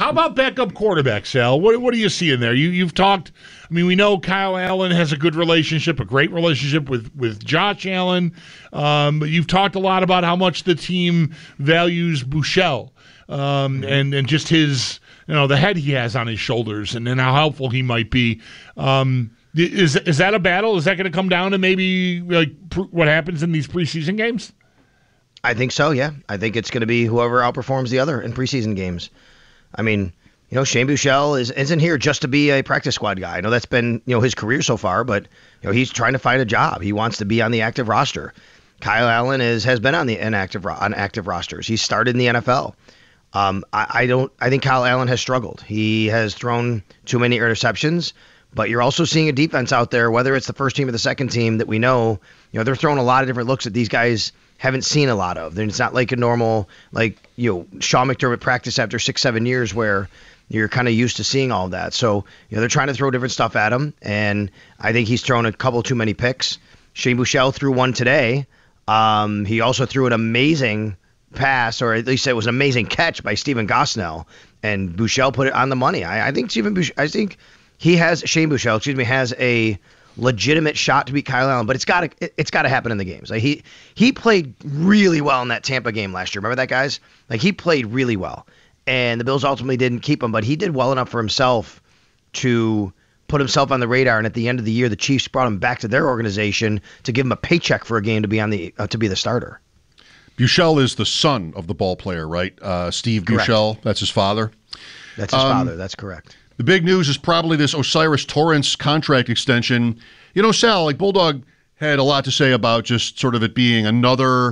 How about backup quarterback, Sal? What do you see in there? You've talked. I mean, we know Kyle Allen has a good relationship, a great relationship with Josh Allen. But you've talked a lot about how much the team values Buechele and just his, the head he has on his shoulders and how helpful he might be. Is that a battle? Is that going to come down to maybe what happens in these preseason games? I think so, yeah. I think it's going to be whoever outperforms the other in preseason games. I mean, Shane Buechele isn't here just to be a practice squad guy. I know that's been, his career so far, but, he's trying to find a job. He wants to be on the active roster. Kyle Allen has been on active rosters. He started in the NFL. I think Kyle Allen has struggled. He has thrown too many interceptions, but you're also seeing a defense out there, whether it's the first team or the second team, that we know, they're throwing a lot of different looks that these guys haven't seen a lot of. It's not like a normal, Sean McDermott practice after 6-7 years where you're kind of used to seeing all of that. So, they're trying to throw different stuff at him, and I think he's thrown a couple too many picks. Shane Buechele threw one today. He also threw an amazing pass, or at least it was an amazing catch by Stephen Gosnell, and Buechele put it on the money. I think Shane Buechele, has a legitimate shot to beat Kyle Allen, but it's got to happen in the games. He played really well in that Tampa game last year. Remember that, guys? He played really well, and the Bills ultimately didn't keep him, but he did well enough for himself to put himself on the radar. And at the end of the year, the Chiefs brought him back to their organization to give him a paycheck for a game to be to be the starter. Buechele is the son of the ball player, right? Steve Buechele, that's his father. That's his father. That's correct. The big news is probably this O'Cyrus Torrence contract extension. Sal, Bulldog had a lot to say about just sort of it being another,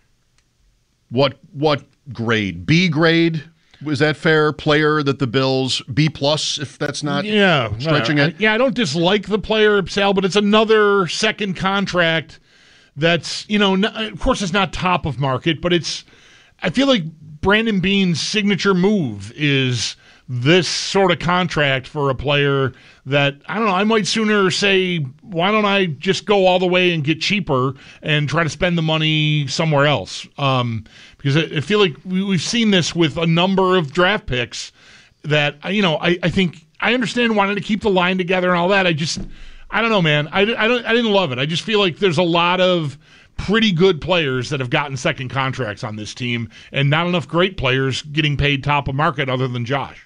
what grade? B grade? Was that fair? Player that the Bills, B+, if that's not stretching it? Yeah, I don't dislike the player, Sal, but it's another second contract that's, of course it's not top of market, but I feel like Brandon Beane's signature move is this sort of contract for a player that, I don't know, I might sooner say, why don't I just go all the way and get cheaper and try to spend the money somewhere else? Because I feel like we've seen this with a number of draft picks that, I think I understand wanting to keep the line together and all that. I don't know, man. I didn't love it. I just feel like there's a lot of pretty good players that have gotten second contracts on this team and not enough great players getting paid top of market other than Josh.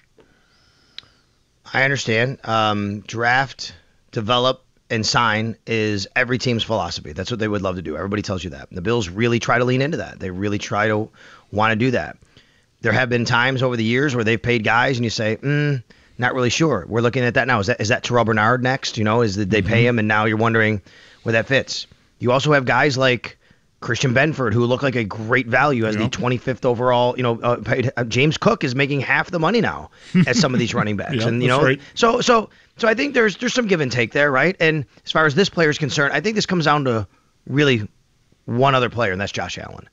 I understand. Draft, develop, and sign is every team's philosophy. That's what they would love to do. Everybody tells you that. The Bills really try to lean into that. They really try to want to do that. There have been times over the years where they've paid guys and you say, not really sure. We're looking at that now. Is that Terrell Bernard next? Is that they pay him and now you're wondering where that fits. You also have guys like Christian Benford, who look like a great value as the 25th overall. James Cook is making half the money now as some of these running backs, and right. So I think there's some give and take there, right? And as far as this player is concerned, I think this comes down to really one other player, and that's Josh Allen.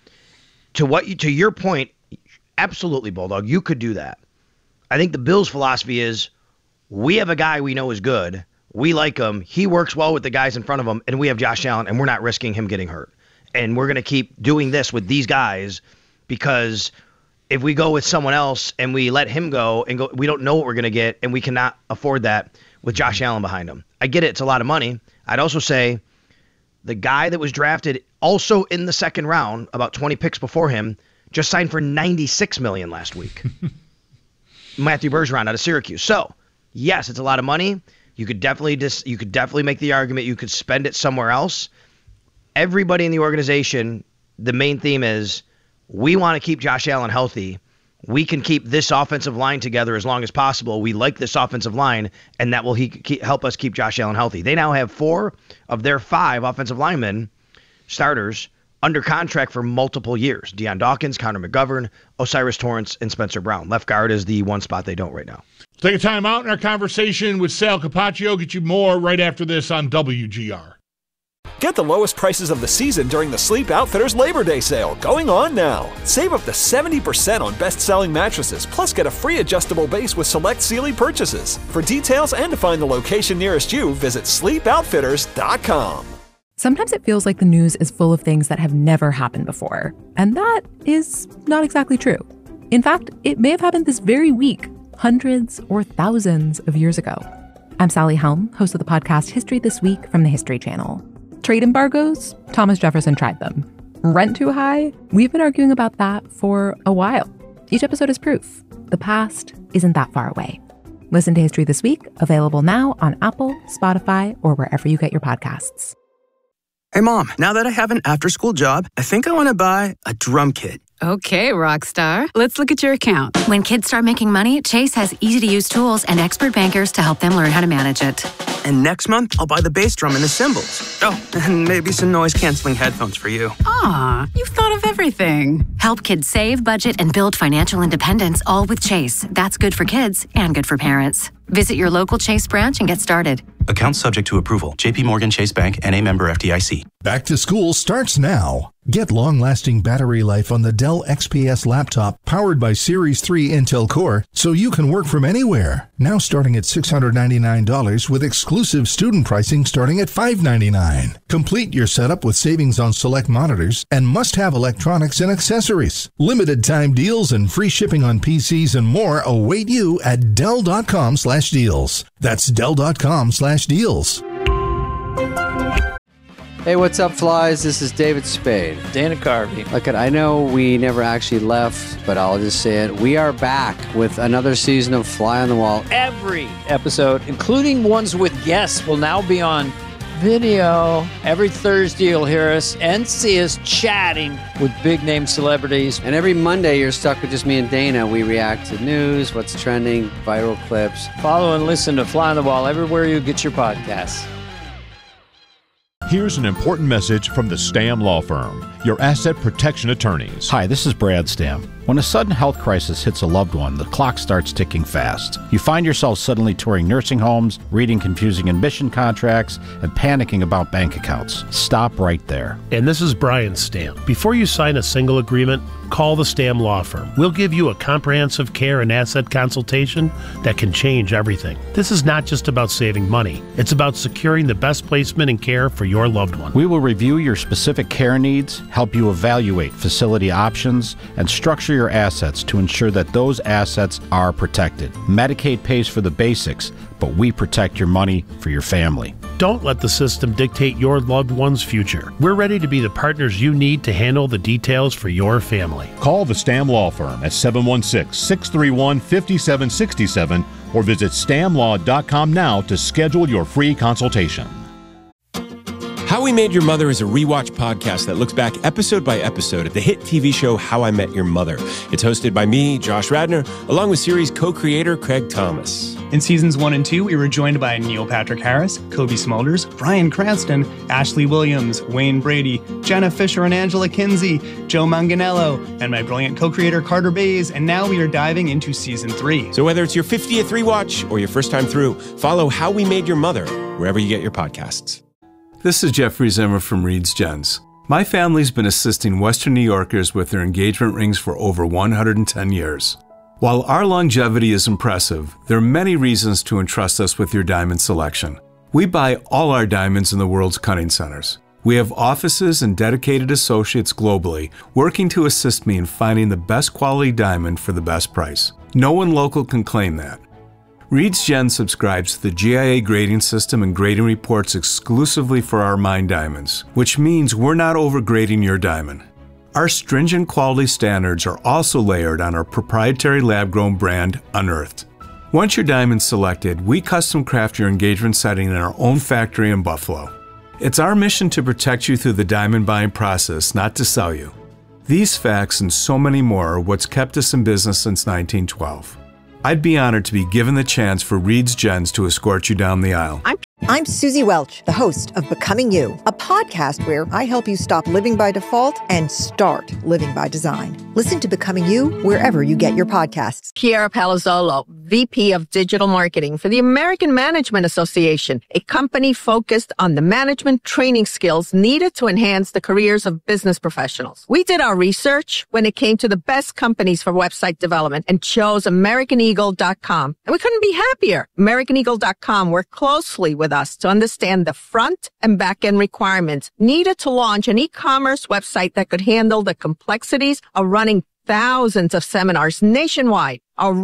To your point, absolutely, Bulldog, you could do that. I think the Bills' philosophy is we have a guy we know is good, we like him, he works well with the guys in front of him, and we have Josh Allen, and we're not risking him getting hurt. And we're going to keep doing this with these guys because if we go with someone else and we let him go, we don't know what we're going to get, and we cannot afford that with Josh Allen behind him. I get it. It's a lot of money. I'd also say the guy that was drafted also in the second round, about 20 picks before him, just signed for $96 million last week. Matthew Bergeron out of Syracuse. So, yes, it's a lot of money. You could definitely make the argument you could spend it somewhere else. Everybody in the organization, the main theme is we want to keep Josh Allen healthy. We can keep this offensive line together as long as possible. We like this offensive line, and that will help us keep Josh Allen healthy. They now have 4 of their 5 offensive linemen, starters, under contract for multiple years. Deion Dawkins, Connor McGovern, O'Cyrus Torrence, and Spencer Brown. Left guard is the one spot they don't right now. Take a time out in our conversation with Sal Capaccio. Get you more right after this on WGR. Get the lowest prices of the season during the Sleep Outfitters Labor Day sale, going on now. Save up to 70% on best-selling mattresses, plus get a free adjustable base with select Sealy purchases. For details and to find the location nearest you, visit sleepoutfitters.com. Sometimes it feels like the news is full of things that have never happened before, and that is not exactly true. In fact, it may have happened this very week, hundreds or thousands of years ago. I'm Sally Helm, host of the podcast History This Week from the History Channel. Trade embargoes? Thomas Jefferson tried them. Rent too high? We've been arguing about that for a while. Each episode is proof. The past isn't that far away. Listen to History This Week, available now on Apple, Spotify, or wherever you get your podcasts. Hey, Mom, now that I have an after-school job, I think I want to buy a drum kit. Okay, Rockstar. Let's look at your account. When kids start making money, Chase has easy-to-use tools and expert bankers to help them learn how to manage it. And next month, I'll buy the bass drum and the cymbals. Oh, and maybe some noise-canceling headphones for you. Aw, you've thought of everything. Help kids save, budget, and build financial independence, all with Chase. That's good for kids and good for parents. Visit your local Chase branch and get started. Account subject to approval. J.P. Morgan Chase Bank, N.A. member FDIC. Back to school starts now. Get long-lasting battery life on the Dell XPS laptop powered by Series 3 Intel Core so you can work from anywhere. Now starting at $699 with exclusive student pricing starting at $599. Complete your setup with savings on select monitors and must-have electronics and accessories. Limited time deals and free shipping on PCs and more await you at Dell.com/deals. That's Dell.com/deals. Hey, what's up, flies? This is David Spade. Dana Carvey. Look, I know we never actually left, but I'll just say it. We are back with another season of Fly on the Wall. Every episode, including ones with guests, will now be on video. Every Thursday, you'll hear us and see us chatting with big-name celebrities. And every Monday, you're stuck with just me and Dana. We react to news, what's trending, viral clips. Follow and listen to Fly on the Wall everywhere you get your podcasts. Here's an important message from the Stamm Law Firm, your asset protection attorneys. Hi, this is Brad Stamm. When a sudden health crisis hits a loved one, the clock starts ticking fast. You find yourself suddenly touring nursing homes, reading confusing admission contracts, and panicking about bank accounts. Stop right there. And this is Brian Stamm. Before you sign a single agreement, call the Stamm Law Firm. We'll give you a comprehensive care and asset consultation that can change everything. This is not just about saving money. It's about securing the best placement and care for your loved one. We will review your specific care needs, help you evaluate facility options, and structure your assets to ensure that those assets are protected. Medicaid pays for the basics, but we protect your money for your family. Don't let the system dictate your loved one's future. We're ready to be the partners you need to handle the details for your family. Call the Stamm Law Firm at 716-631-5767 or visit stammlaw.com now to schedule your free consultation. How We Made Your Mother is a rewatch podcast that looks back episode by episode at the hit TV show How I Met Your Mother. It's hosted by me, Josh Radnor, along with series co-creator Craig Thomas. In seasons 1 and 2, we were joined by Neil Patrick Harris, Kobe Smulders, Bryan Cranston, Ashley Williams, Wayne Brady, Jenna Fisher and Angela Kinsey, Joe Manganiello, and my brilliant co-creator Carter Bays, and now we are diving into season 3. So whether it's your 50th rewatch or your first time through, follow How We Made Your Mother wherever you get your podcasts. This is Jeffrey Zimmer from Reed's Gents. My family's been assisting Western New Yorkers with their engagement rings for over 110 years. While our longevity is impressive, there are many reasons to entrust us with your diamond selection. We buy all our diamonds in the world's cutting centers. We have offices and dedicated associates globally working to assist me in finding the best quality diamond for the best price. No one local can claim that. Reed's Gen subscribes to the GIA grading system and grading reports exclusively for our mined diamonds, which means we're not overgrading your diamond. Our stringent quality standards are also layered on our proprietary lab-grown brand, Unearthed. Once your diamond's selected, we custom craft your engagement setting in our own factory in Buffalo. It's our mission to protect you through the diamond buying process, not to sell you. These facts and so many more are what's kept us in business since 1912. I'd be honored to be given the chance for Reed's Gens to escort you down the aisle. I'm Susie Welch, the host of Becoming You, a podcast where I help you stop living by default and start living by design. Listen to Becoming You wherever you get your podcasts. Kiara Palazzolo, VP of Digital Marketing for the American Management Association, a company focused on the management training skills needed to enhance the careers of business professionals. We did our research when it came to the best companies for website development and chose AmericanEagle.com. And we couldn't be happier. AmericanEagle.com worked closely with us to understand the front and back end requirements needed to launch an e-commerce website that could handle the complexities of running thousands of seminars nationwide. A